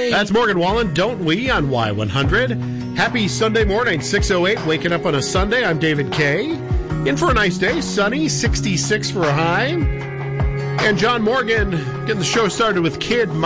Day. That's Morgan Wallen, Don't We, on Y100. Happy Sunday morning, 6:08, waking up on a Sunday. I'm David Kay. In for a nice day, sunny, 66 for a high. And John Morgan getting the show started with Kid